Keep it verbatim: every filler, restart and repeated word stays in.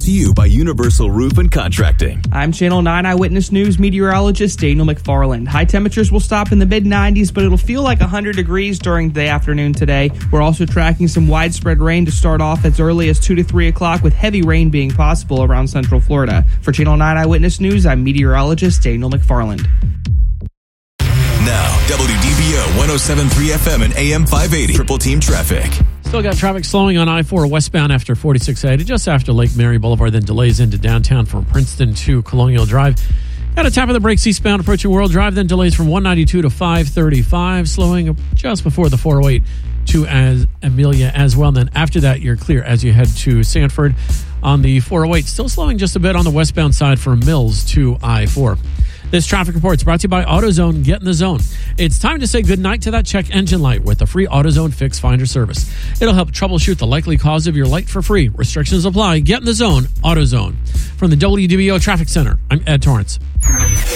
to you by Universal Roof and Contracting. I'm Channel nine Eyewitness News meteorologist Daniel McFarland. High temperatures will stop in the mid nineties, but it'll feel like one hundred degrees during the afternoon today. We're also tracking some widespread rain to start off as early as two to three o'clock, with heavy rain being possible around central Florida. For Channel nine Eyewitness News, I'm meteorologist Daniel McFarland. Now, W D B O one oh seven point three F M and A M five eighty. Triple Team Traffic. Still got traffic slowing on I four westbound after forty-six A to just after Lake Mary Boulevard, then delays into downtown from Princeton to Colonial Drive. Got a tap of the brakes eastbound approaching World Drive, then delays from one ninety-two to five thirty-five, slowing just before the four oh eight to as Amelia as well. And then after that, you're clear as you head to Sanford on the four oh eight. Still slowing just a bit on the westbound side from Mills to I four. This traffic report is brought to you by AutoZone. Get in the zone. It's time to say goodnight to that check engine light with the free AutoZone Fix Finder service. It'll help troubleshoot the likely cause of your light for free. Restrictions apply. Get in the zone. AutoZone. From the W D B O Traffic Center, I'm Ed Torrance.